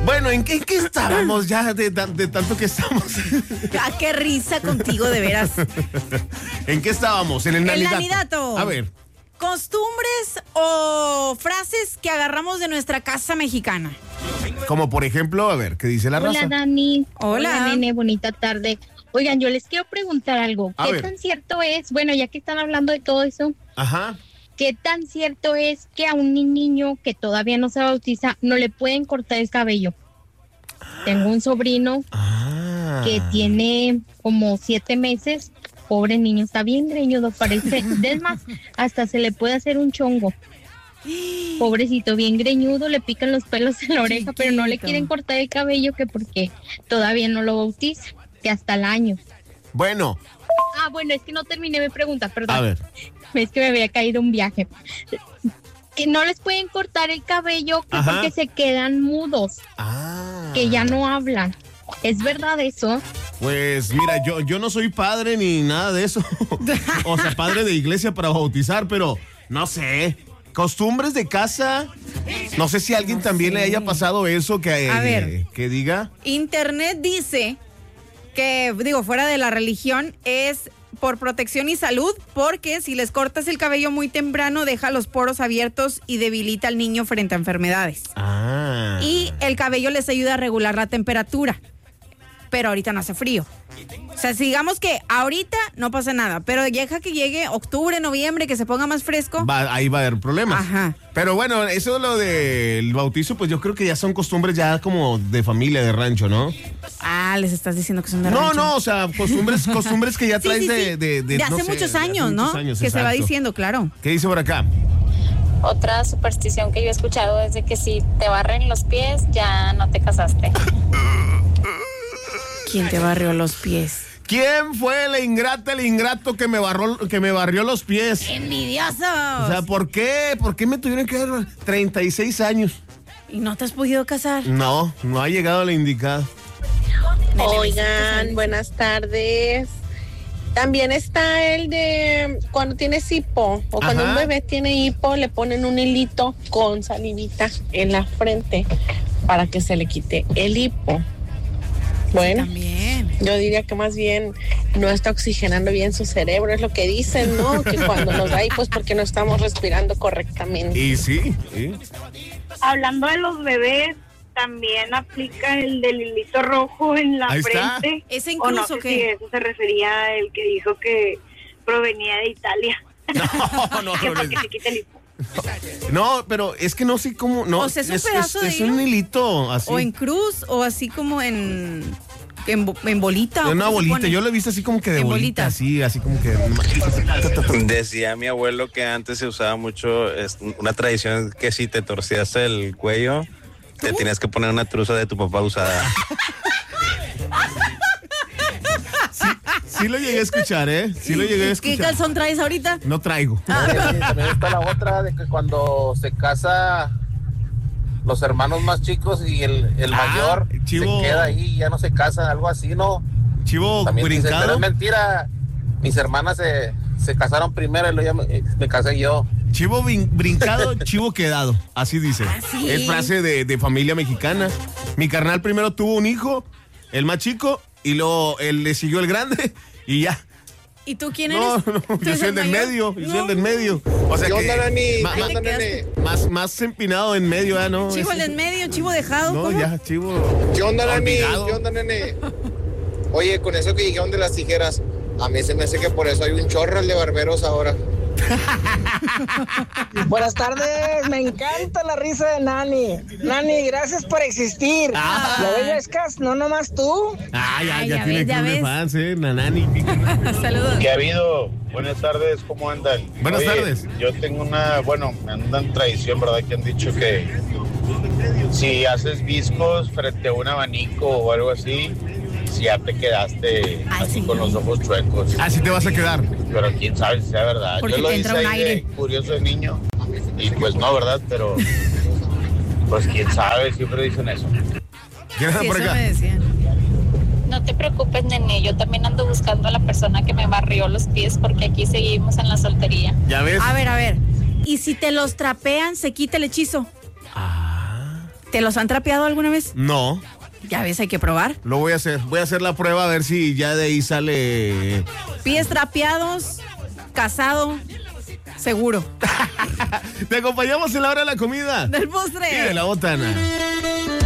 Bueno, ¿en qué estábamos ya de tanto que estamos? Ah, qué risa contigo, de veras. ¿En qué estábamos? En el nanidato. El nanidato. A ver. Costumbres o frases que agarramos de nuestra casa mexicana. Como por ejemplo, a ver, ¿qué dice la raza? Hola, Dani. Hola, nene, bonita tarde. Oigan, yo les quiero preguntar algo. ¿Qué tan cierto es, bueno, ya que están hablando de todo eso, ajá, qué tan cierto es que a un niño que todavía no se bautiza no le pueden cortar el cabello? Tengo un sobrino que tiene como 7 meses. Pobre niño, está bien greñudo, parece. Es más, hasta se le puede hacer un chongo. Pobrecito, bien greñudo, le pican los pelos en la oreja, pero no le quieren cortar el cabello que porque todavía no lo bautiza, que hasta el año. Bueno. Bueno, es que no terminé mi pregunta, perdón. A ver. Es que me había caído un viaje. Que no les pueden cortar el cabello que porque se quedan mudos, que ya no hablan. ¿Es verdad eso? Pues mira, yo no soy padre ni nada de eso. O sea, padre de iglesia para bautizar, pero no sé. Costumbres de casa. No sé si a alguien también le haya pasado eso que diga. Internet dice que, fuera de la religión, es por protección y salud, porque si les cortas el cabello muy temprano, deja los poros abiertos y debilita al niño frente a enfermedades. Y el cabello les ayuda a regular la temperatura. Pero ahorita no hace frío. O sea, si digamos que ahorita no pasa nada, pero deja que llegue octubre, noviembre, que se ponga más fresco. Ahí va a haber problemas. Ajá. Pero bueno, eso lo del bautizo, pues yo creo que ya son costumbres ya como de familia, de rancho, ¿no? Les estás diciendo que son de rancho. No, o sea, costumbres que ya traes de hace muchos años, ¿no? Que exacto. Se va diciendo, claro. ¿Qué dice por acá? Otra superstición que yo he escuchado es de que si te barren los pies, ya no te casaste. ¿Quién te barrió los pies? ¿Quién fue el ingrato que me barrió los pies? ¡Envidiosos! O sea, ¿por qué? ¿Por qué me tuvieron que dar 36 años? ¿Y no te has podido casar? No ha llegado la indicada. Oigan, buenas tardes. También está el de cuando tienes hipo o cuando un bebé tiene hipo, le ponen un hilito con salivita en la frente para que se le quite el hipo. Bueno, también. Yo diría que más bien no está oxigenando bien su cerebro, es lo que dicen, ¿no? Que cuando nos da hipo es porque no estamos respirando correctamente. Y sí. Hablando de los bebés, también aplica el del hilito rojo en la frente. ¿Ese incluso no sé qué? si eso se refería a el que dijo que provenía de Italia. No. Porque se quita el hipo. No, pero es que no sé cómo. No, o sea, es un pedazo de hilo. Es un hilito así. O en cruz, o así como en bolita. En una bolita, yo lo he visto así como que de bolita. Así como que. Decía mi abuelo que antes se usaba mucho una tradición que si te torcías el cuello, te tenías que poner una truza de tu papá usada. Sí lo llegué a escuchar, ¿eh? Sí lo llegué a escuchar. ¿Qué calzón traes ahorita? No traigo. También está la otra de que cuando se casa los hermanos más chicos y el mayor chivo, se queda ahí y ya no se casa, algo así, ¿no? Chivo también brincado. Dice, pero es mentira, mis hermanas se casaron primero y luego ya me casé yo. Chivo brincado, chivo quedado, así dice. ¿Sí? Es frase de familia mexicana. Mi carnal primero tuvo un hijo, el más chico, y luego él le siguió el grande y ya. ¿Y tú quién eres? No, yo soy el del medio. O sea que más empinado en medio, ¿ya no? Chivo el del medio, chivo dejado. No, ¿cómo? ya, chivo. ¿Qué onda, Nani? Olvidado. ¿Qué onda, nene? Oye, con eso que dijeron de las tijeras, a mí se me hace que por eso hay un chorro de barberos ahora. Buenas tardes, me encanta la risa de Nani. Nani, gracias por existir. ¿Lo bellas, no nomás tú? Ya tiene club de fans, Nani. Saludos. ¿Qué ha habido? Buenas tardes, ¿cómo andan? Buenas tardes. Yo tengo me andan tradición, ¿verdad? Que han dicho que si haces viscos frente a un abanico o algo así, si ya te quedaste así con los ojos chuecos. Así te vas a quedar. Pero quién sabe si sea verdad. Porque yo lo hice ahí de curioso de niño y pues no, ¿verdad? Pero pues quién sabe, siempre dicen eso. ¿Quién anda por acá? Me decían. No te preocupes, nene, yo también ando buscando a la persona que me barrió los pies porque aquí seguimos en la soltería. ¿Ya ves? A ver, ¿y si te los trapean, se quita el hechizo? ¿Te los han trapeado alguna vez? No. Ya ves, hay que probar. Lo voy a hacer. Voy a hacer la prueba a ver si ya de ahí sale. Pies trapeados, casado, seguro. Te acompañamos en la hora de la comida. Del postre. Y de la botana.